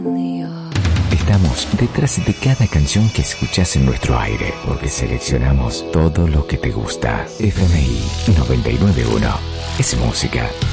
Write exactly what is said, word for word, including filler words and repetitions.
Estamos detrás de cada canción que escuchás en nuestro aire, porque seleccionamos todo lo que te gusta. F M I noventa y nueve punto uno es música.